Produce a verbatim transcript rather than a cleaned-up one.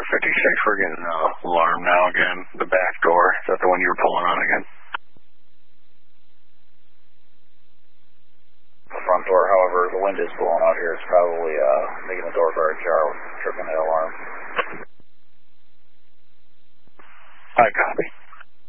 fifty-six, we're getting uh, alarm now again. The back door, is that the one you were pulling on again? The front door, however, the wind is blowing out here. It's probably uh, making the door guard ajar with trip